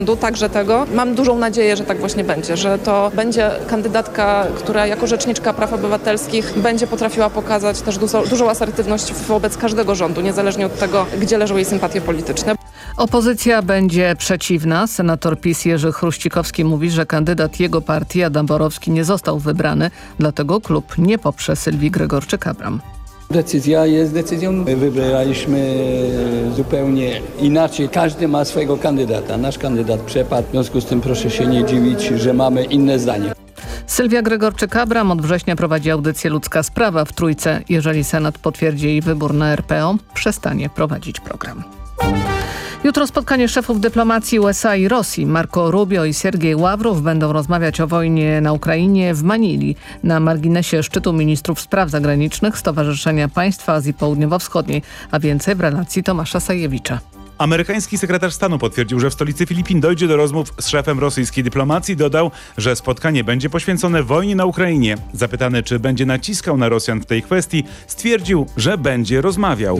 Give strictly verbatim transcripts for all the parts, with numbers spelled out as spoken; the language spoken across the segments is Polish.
Także tego. Mam dużą nadzieję, że tak właśnie będzie, że to będzie kandydatka, która jako rzeczniczka praw obywatelskich będzie potrafiła pokazać też dużo, dużą asertywność wobec każdego rządu, niezależnie od tego, gdzie leżą jej sympatie polityczne. Opozycja będzie przeciwna. Senator PiS Jerzy Chruścikowski mówi, że kandydat jego partii Adam Borowski nie został wybrany, dlatego klub nie poprze Sylwii Gregorczyk-Abram. Decyzja jest decyzją. My wybraliśmy zupełnie inaczej. Każdy ma swojego kandydata. Nasz kandydat przepadł. W związku z tym proszę się nie dziwić, że mamy inne zdanie. Sylwia Gregorczyk-Abram od września prowadzi audycję Ludzka Sprawa w Trójce. Jeżeli Senat potwierdzi jej wybór na R P O, przestanie prowadzić program. Jutro spotkanie szefów dyplomacji U S A i Rosji. Marco Rubio i Siergiej Ławrow będą rozmawiać o wojnie na Ukrainie w Manili na marginesie szczytu ministrów spraw zagranicznych Stowarzyszenia Państw Azji Południowo-Wschodniej, a więcej w relacji Tomasza Sajewicza. Amerykański sekretarz stanu potwierdził, że w stolicy Filipin dojdzie do rozmów z szefem rosyjskiej dyplomacji. Dodał, że spotkanie będzie poświęcone wojnie na Ukrainie. Zapytany, czy będzie naciskał na Rosjan w tej kwestii, stwierdził, że będzie rozmawiał.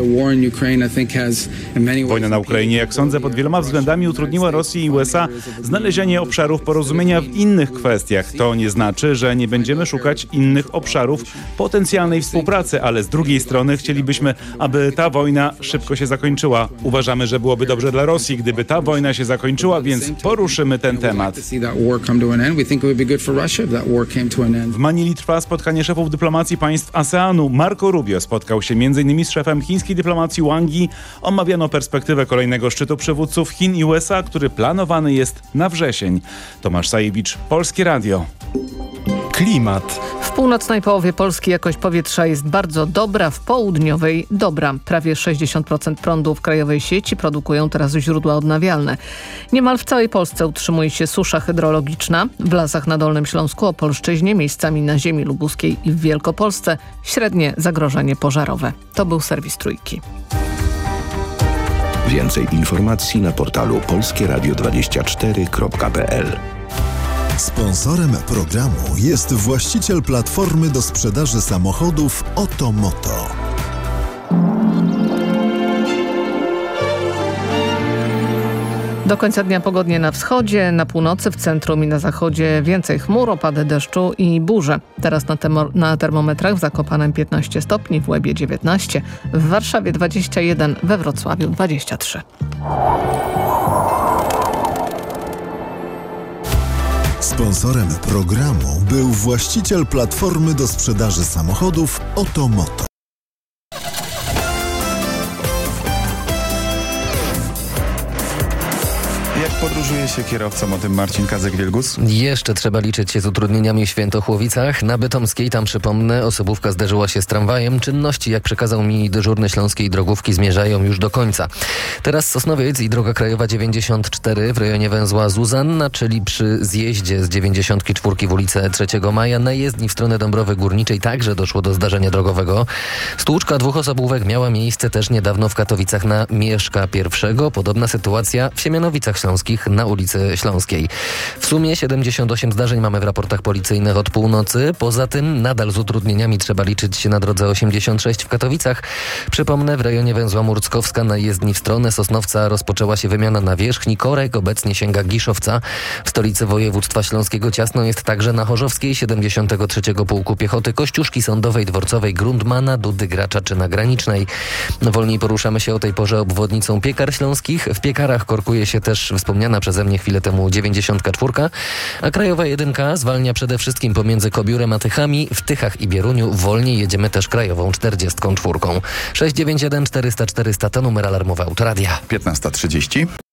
Wojna na Ukrainie, jak sądzę, pod wieloma względami utrudniła Rosji i U S A znalezienie obszarów porozumienia w innych kwestiach. To nie znaczy, że nie będziemy szukać innych obszarów potencjalnej współpracy, ale z drugiej strony chcielibyśmy, aby ta wojna szybko się zakończyła. Uważamy, że było Byłoby dobrze dla Rosji, gdyby ta wojna się zakończyła, więc poruszymy ten temat. W Manili trwa spotkanie szefów dyplomacji państw ASEANu. Marco Rubio spotkał się między innymi z szefem chińskiej dyplomacji Wang Yi. Omawiano perspektywę kolejnego szczytu przywódców Chin i U S A, który planowany jest na wrzesień. Tomasz Sajewicz, Polskie Radio. Klimat. W północnej połowie Polski jakość powietrza jest bardzo dobra, w południowej dobra. Prawie sześćdziesiąt procent prądu w krajowej sieci produkują teraz źródła odnawialne. Niemal w całej Polsce utrzymuje się susza hydrologiczna. W lasach na Dolnym Śląsku, Opolszczyźnie, miejscami na ziemi lubuskiej i w Wielkopolsce średnie zagrożenie pożarowe. To był serwis Trójki. Więcej informacji na portalu polskie radio dwadzieścia cztery kropka p l. Sponsorem programu jest właściciel platformy do sprzedaży samochodów Otomoto. Do końca dnia pogodnie na wschodzie, na północy, w centrum i na zachodzie więcej chmur, opady deszczu i burze. Teraz na, temo- na termometrach w Zakopanem piętnaście stopni, w Łebie dziewiętnaście, w Warszawie dwadzieścia jeden, we Wrocławiu dwadzieścia trzy. Sponsorem programu był właściciel platformy do sprzedaży samochodów Otomoto. Jak podróżuje się kierowcom, o tym Marcin Kazek-Wielgus? Jeszcze trzeba liczyć się z utrudnieniami w Świętochłowicach. Na Bytomskiej, tam przypomnę, osobówka zderzyła się z tramwajem. Czynności, jak przekazał mi dyżurny Śląskiej Drogówki, zmierzają już do końca. Teraz Sosnowiec i droga krajowa dziewięćdziesiąt cztery w rejonie węzła Zuzanna, czyli przy zjeździe z dziewięćdziesiąt cztery w ulicę trzeciego maja. Na jezdni w stronę Dąbrowy Górniczej także doszło do zdarzenia drogowego. Stłuczka dwóch osobówek miała miejsce też niedawno w Katowicach na Mieszka I. Podobna sytuacja w Siemianowicach Śląskich na ulicy Śląskiej. W sumie siedemdziesiąt osiem zdarzeń mamy w raportach policyjnych od północy. Poza tym nadal z utrudnieniami trzeba liczyć się na drodze osiemdziesiąt sześć w Katowicach. Przypomnę, w rejonie węzła Murckowska na jezdni w stronę Sosnowca rozpoczęła się wymiana nawierzchni. Korek obecnie sięga Giszowca. W stolicy województwa śląskiego ciasno jest także na Chorzowskiej, siedemdziesiątego trzeciego Pułku Piechoty, Kościuszki Sądowej, Dworcowej, Grundmana, Dudy, Gracza czy na Granicznej. Wolniej poruszamy się o tej porze obwodnicą Piekar Śląskich. W Piekarach korkuje się też wspomniana przeze mnie chwilę temu dziewięćdziesiąt cztery, a Krajowa jedynka zwalnia przede wszystkim pomiędzy Kobiórem a Tychami. W Tychach i Bieruniu wolniej jedziemy też Krajową czterdziestką czwórką. sześć dziewięć jeden czterysta czterysta to numer alarmowy Autoradia. piętnasta trzydzieści.